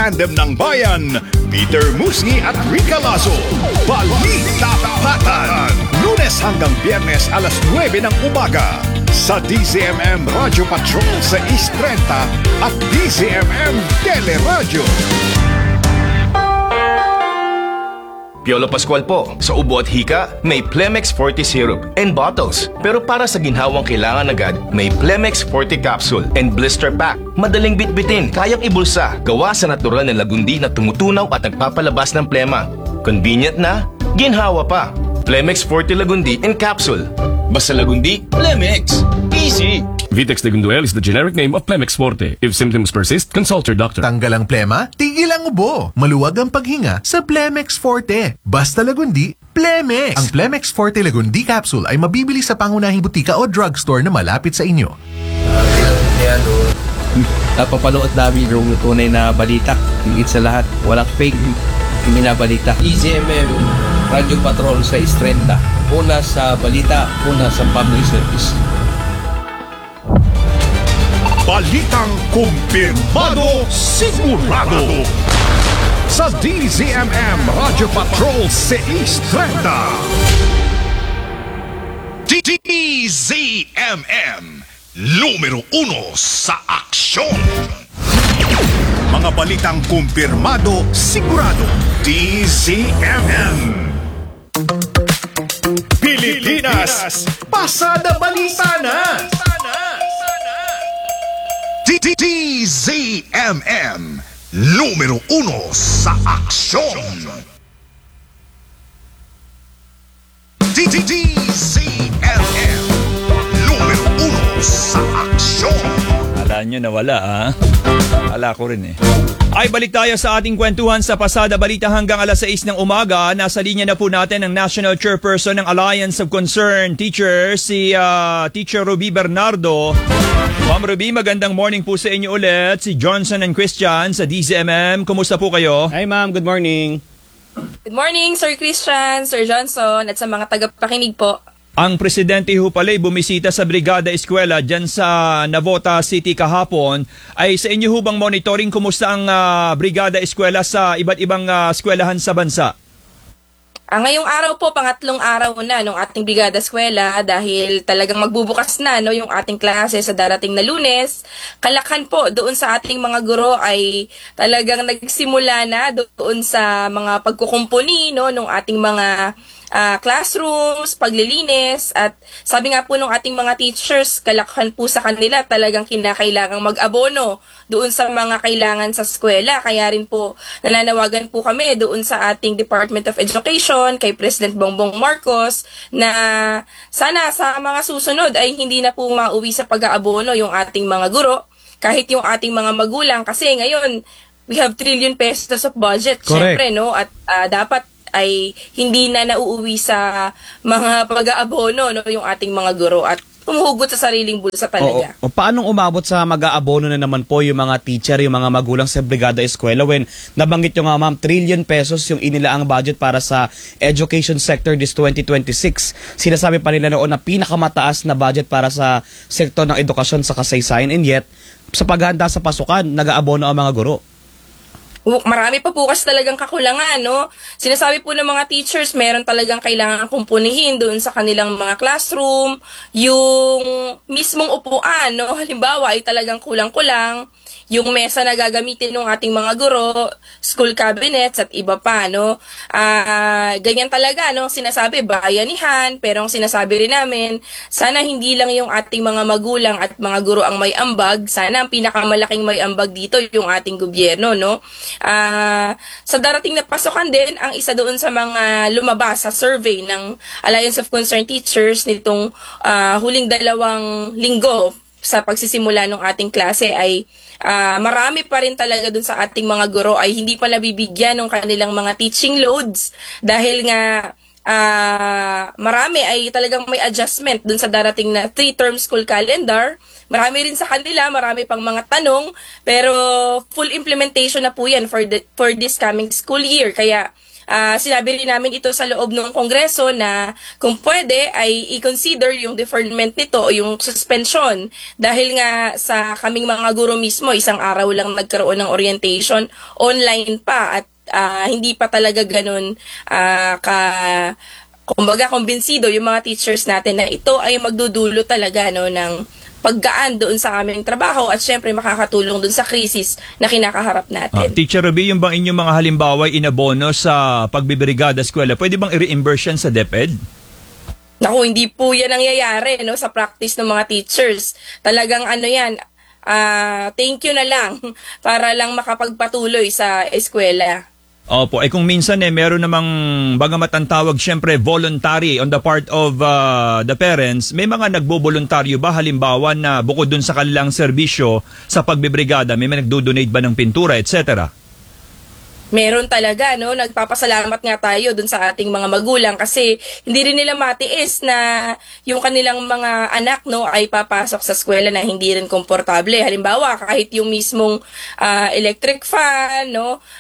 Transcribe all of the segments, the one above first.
tandem ng bayan, Peter Musni at Rica Lazo. Balita Tapatan, Lunes hanggang Biyernes alas 9 ng umaga sa DZMM Radio Patrol sa East 30 at DZMM Teleradio. Piolo Pascual po. Sa ubo at hika, may Plemex Forte Syrup and bottles. Pero para sa ginhawang kailangan agad, may Plemex Forte Capsule and Blister Pack. Madaling bitbitin, kayang ibulsa. Gawa sa natural na lagundi na tumutunaw at nagpapalabas ng plema. Convenient na, ginhawa pa. Plemex Forte Lagundi and Capsule. Basta lagundi, Plemex. Easy! Vitex Legunduel is the generic name of Plemex Forte. If symptoms persist, consult your doctor. Tanggal ang plema, tigil ang ubo. Maluwag ang paghinga sa Plemex Forte. Basta lagundi, Plemex. Ang Plemex Forte Lagundi Capsule ay mabibili sa pangunahing butika o drugstore na malapit sa inyo. Napapanood namin yung tunay na balita. Higit sa lahat, walang fake minabalita. DZMM Radio Patrol sa Istrenta. Una sa balita, una sa public service. Balitang kumpirmado, sigurado sa DZMM Radio Patrol sa East 30. DZMM, numero 1 sa aksyon. Mga balitang kumpirmado, sigurado. DZMM. Pilipinas, pasada balita na. DZMM, numero 1 sa aksyon. DZMM, numero 1 sa aksyon. Ala nyo nawala ha? Ala ko rin eh. Ay balik tayo sa ating kwentuhan sa pasada balita hanggang alas 6 ng umaga. Nasa linya na po natin ang National Chairperson ng Alliance of Concerned Teachers, si Teacher Ruby Bernardo. Ma'am Ruby, magandang morning po sa inyo ulit. Si Johnson and Christian sa DZMM. Kumusta po kayo? Hi ma'am, good morning. Good morning, Sir Christian, Sir Johnson, at sa mga tagapakinig po. Ang presidente ho pala'y bumisita sa Brigada Eskwela dyan sa Navota City kahapon. Ay sa inyo ho bang monitoring kumusta ang Brigada Eskwela sa iba't ibang eskwelahan sa bansa? Ngayong araw po, pangatlong araw na ng ating Brigada Eskwela dahil talagang magbubukas na yung ating klase sa darating na Lunes. Kalakhan po doon sa ating mga guro ay talagang nagsimula na doon sa mga pagkukumpuni ng ating mga classrooms, paglilinis, at sabi nga po ng ating mga teachers, kalakhan po sa kanila talagang kinakailangang mag-abono doon sa mga kailangan sa eskwela. Kaya rin po nananawagan po kami doon sa ating Department of Education, kay President Bongbong Marcos, na sana sa mga susunod ay hindi na po mauwi sa pag-aabono yung ating mga guro, kahit yung ating mga magulang, kasi ngayon we have trillion pesos of budget. Correct. Syempre, at dapat ay hindi na nauuwi sa mga pag-aabono yung ating mga guro at humuhugot sa sariling bulsa talaga. O paanong umabot sa mag-aabono na naman po yung mga teacher, yung mga magulang sa Brigada Eskwela when nabanggit nyo nga ma'am, trillion pesos yung inilaang budget para sa education sector this 2026. Sinasabi pa nila noon na pinakamataas na budget para sa sektor ng edukasyon sa kasaysayan, and yet sa paghahanda sa pasukan, nag-aabono ang mga guro. Marami pa po kasi talagang kakulangan, Sinasabi po ng mga teachers, meron talagang kailangan kumpunihin doon sa kanilang mga classroom, yung mismong upuan, Halimbawa ay talagang kulang-kulang, yung mesa na gagamitin ng ating mga guro, school cabinets at iba pa, ganyan talaga, sinasabi, bayanihan, pero ang sinasabi rin namin, sana hindi lang yung ating mga magulang at mga guro ang may ambag, sana ang pinakamalaking may ambag dito yung ating gobyerno, Sa darating na pasukan din, ang isa doon sa mga lumabas sa survey ng Alliance of Concerned Teachers nitong huling 2 linggo sa pagsisimula ng ating klase ay marami pa rin talaga dun sa ating mga guro ay hindi pa nabibigyan ng kanilang mga teaching loads dahil nga marami ay talagang may adjustment dun sa darating na 3-term school calendar. Marami rin sa kanila, marami pang mga tanong, pero full implementation na po yan for this coming school year. Kaya sinabi rin namin ito sa loob ng Kongreso na kung pwede ay i-consider yung deferment nito o yung suspension dahil nga sa kaming mga guro mismo isang araw lang nagkaroon ng orientation online pa at hindi pa talaga ganun kumbaga kumbinsido yung mga teachers natin na ito ay magdudulo talaga ng paggaan doon sa aming trabaho at syempre makakatulong doon sa krisis na kinakaharap natin. Teacher Ruby, yung bang inyong mga halimbawa inabono sa pagbibrigada eskwela, pwede bang i-reimburse yan sa DepEd? Naku, hindi po yan nangyayari sa practice ng mga teachers. Talagang yan, thank you na lang para lang makapagpatuloy sa eskwela. Opo, kung minsan meron namang bagamat ang tawag syempre voluntary on the part of the parents, may mga nagboboluntaryo ba halimbawa na bukod dun sa kanilang serbisyo sa pagbibrigada, may nagdo-donate ba ng pintura, etc.? Meron talaga, nagpapasalamat nga tayo dun sa ating mga magulang kasi hindi rin nila matiis na yung kanilang mga anak ay papasok sa eskwela na hindi rin komportable. Halimbawa, kahit yung mismong electric fan,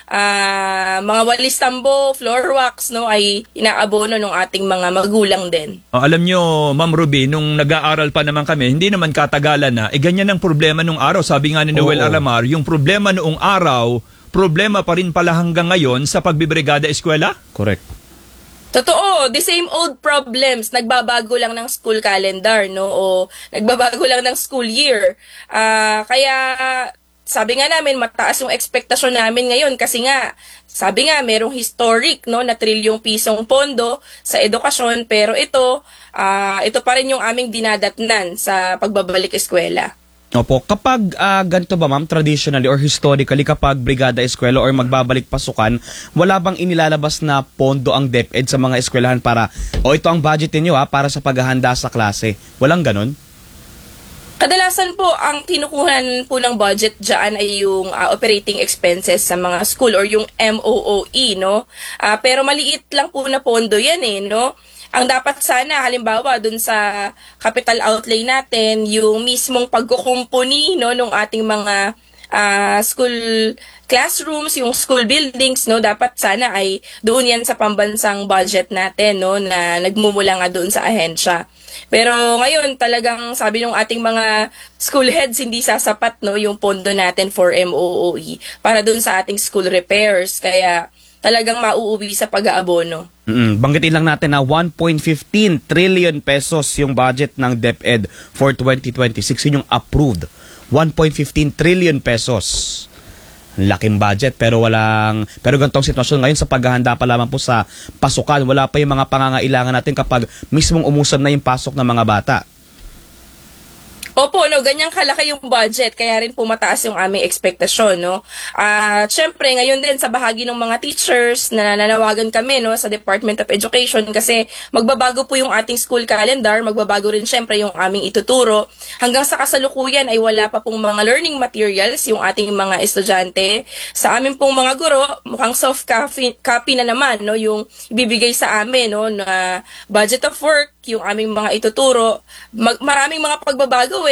mga walis tambo, floor wax, ay inaabono ng ating mga magulang din. Alam nyo, Ma'am Ruby, nung nag-aaral pa naman kami, hindi naman katagalan na, ganyan ang problema nung araw. Sabi nga ni Noel Alamar, yung problema noong araw, problema pa rin pala hanggang ngayon sa pagbibrigada eskwela? Correct. Totoo, the same old problems. Nagbabago lang ng school calendar, o nagbabago lang ng school year. Kaya sabi nga namin, mataas yung expectasyon namin ngayon kasi nga, sabi nga, merong historic na trilyong pisong pondo sa edukasyon, pero ito pa rin yung aming dinadatnan sa pagbabalik eskwela. Opo, kapag ganito ba ma'am, traditionally or historically, kapag brigada eskwela or magbabalik pasukan, wala bang inilalabas na pondo ang DepEd sa mga eskwelahan para, ito ang budget niyo para sa paghahanda sa klase? Walang ganon? Kadalasan po, ang tinukuhan po ng budget dyan ay yung operating expenses sa mga school or yung MOOE, pero maliit lang po na pondo yan, Ang dapat sana, halimbawa, dun sa capital outlay natin, yung mismong pagkukumpuni, nung ating mga school classrooms, yung school buildings, dapat sana ay doon yan sa pambansang budget natin, na nagmumula nga doon sa ahensya. Pero ngayon, talagang sabi ng ating mga school heads, hindi sasapat, yung pondo natin for MOOE para doon sa ating school repairs. Kaya talagang mauuwi sa pag-aabono. Banggitin lang natin na 1.15 trillion pesos yung budget ng DepEd for 2026. Yun yung approved. 1.15 trillion pesos. Laking budget pero ganitong sitwasyon ngayon sa paghahanda pa lamang po sa pasukan. Wala pa yung mga pangangailangan natin kapag mismong umusad na yung pasok ng mga bata. Opo, ganyang kalaki yung budget, kaya rin po mataas yung aming expectasyon, Syempre, ngayon din sa bahagi ng mga teachers na nanawagan kami, sa Department of Education kasi magbabago po yung ating school calendar, magbabago rin syempre yung aming ituturo. Hanggang sa kasalukuyan ay wala pa pong mga learning materials yung ating mga estudyante. Sa amin pong mga guro, mukhang soft copy na naman, yung ibibigay sa amin, na budget of work, yung aming mga ituturo. Maraming mga pagbabago